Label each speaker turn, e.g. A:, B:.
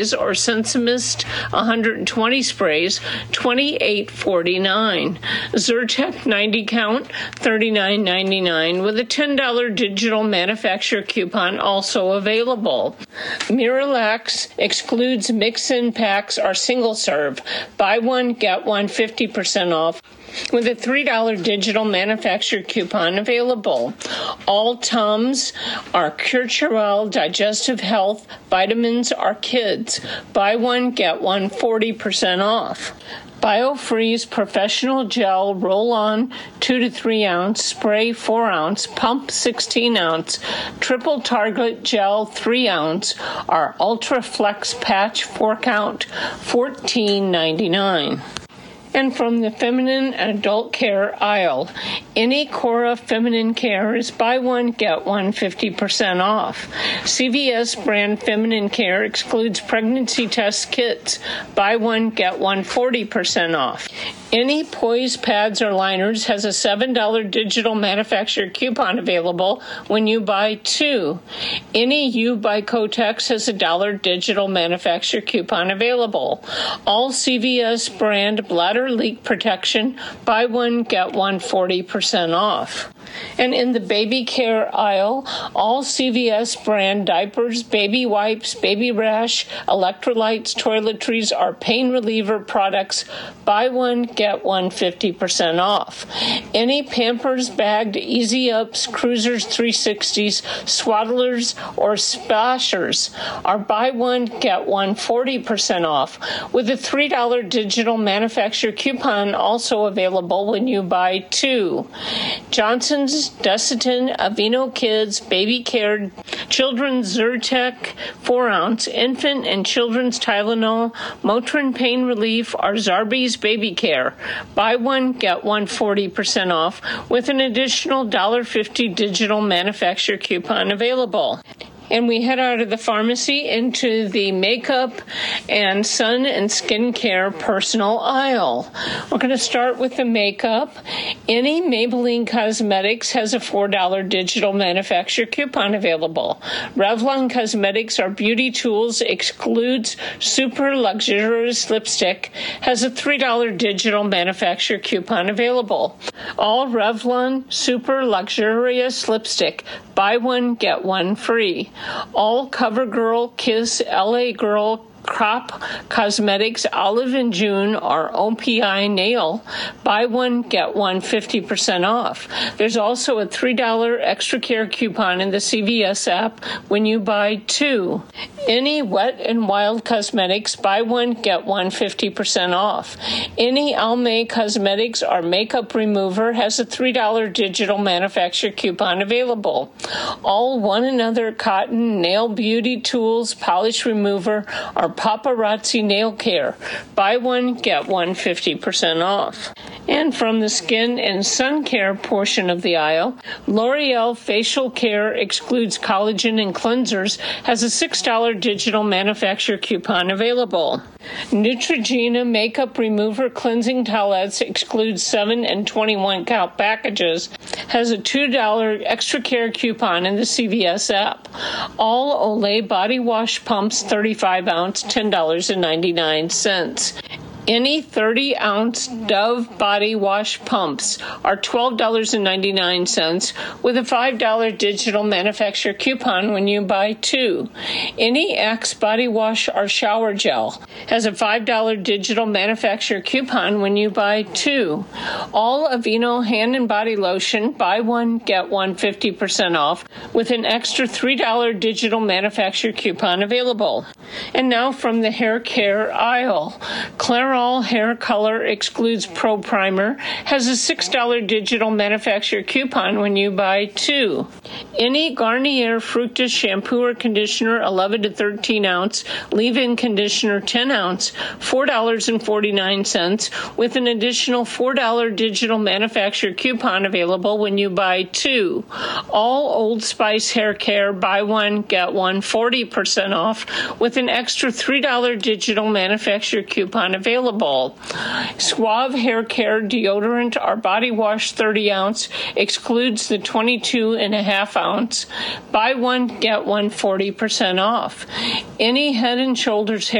A: or Sensimist 120 sprays, $28.49. Zyrtec 90 count, $39.99, with a $10 digital manufacturer coupon also available. Miralax excludes mix-in packs or single serve. Buy one, get one 50% off, with a $3 digital manufacturer coupon available. All Tums are Curturel Digestive Health vitamins are kids. Buy one, get one 40% off. BioFreeze Professional Gel Roll-On 2 to 3 ounce, Spray 4 ounce, Pump 16 ounce, Triple Target Gel 3 ounce, or Ultra Flex Patch 4 count, $14.99. And from the feminine and adult care aisle, any Cora feminine care is buy one, get one 50% off. CVS brand feminine care excludes pregnancy test kits. Buy one, get one 40% off. Any Poise pads or liners has a $7 digital manufacturer coupon available when you buy two. Any U by Kotex has a $1 digital manufacturer coupon available. All CVS brand bladder leak protection, buy one, get one 40% off. And in the baby care aisle, all CVS brand diapers, baby wipes, baby rash, electrolytes, toiletries, or pain reliever products, buy one, get one 50% off. Any Pampers bagged Easy Ups, Cruisers 360s, Swaddlers, or Splashers are buy one, get one 40% off, with a $3 digital manufacturer coupon also available when you buy two. Johnson's Desitin, Aveeno Kids, Baby Care, Children's Zyrtec 4 ounce, Infant and Children's Tylenol, Motrin Pain Relief, or Zarbee's Baby Care. Buy one, get one 40% off, with an additional $1.50 digital manufacturer coupon available. And we head out of the pharmacy into the makeup and sun and skincare personal aisle. We're going to start with the makeup. Any Maybelline Cosmetics has a $4 digital manufacturer coupon available. Revlon Cosmetics, our beauty tools, excludes super luxurious lipstick, has a $3 digital manufacturer coupon available. All Revlon super luxurious lipstick, buy one, get one free. All CoverGirl, Kiss, LA Girl, Crop Cosmetics, Olive and June, or OPI Nail, buy one, get one 50% off. There's also a $3 extra care coupon in the CVS app when you buy two. Any Wet n Wild Cosmetics, buy one, get one 50% off. Any Almay Cosmetics or makeup remover has a $3 digital manufacturer coupon available. All One Another Cotton Nail Beauty Tools Polish Remover or Paparazzi Nail Care, buy one, get one 50% off. And from the skin and sun care portion of the aisle, L'Oreal Facial Care excludes collagen and cleansers, has a $6 digital manufacturer coupon available. Neutrogena Makeup Remover Cleansing Towelettes excludes 7 and 21 count packages, has a $2 extra care coupon in the CVS app. All Olay Body Wash Pumps 35 ounce, $10.99. Any 30-ounce Dove body wash pumps are $12.99 with a $5 digital manufacturer coupon when you buy two. Any Axe body wash or shower gel has a $5 digital manufacturer coupon when you buy two. All Aveeno hand and body lotion, buy one, get one 50% off with an extra $3 digital manufacturer coupon available. And now from the hair care aisle, Clairol Hair Color excludes Pro Primer, has a $6 digital manufacturer coupon when you buy two. Any Garnier Fructis shampoo or conditioner 11 to 13 ounce, leave-in conditioner 10 ounce, $4.49 with an additional $4 digital manufacturer coupon available when you buy two. All Old Spice hair care, buy one, get one 40% off with an extra $3 digital manufacturer coupon available. available. Suave Hair Care Deodorant or Body Wash 30 ounce excludes the 22.5 ounce. Buy one, get one 40% off. Any Head & Shoulders hair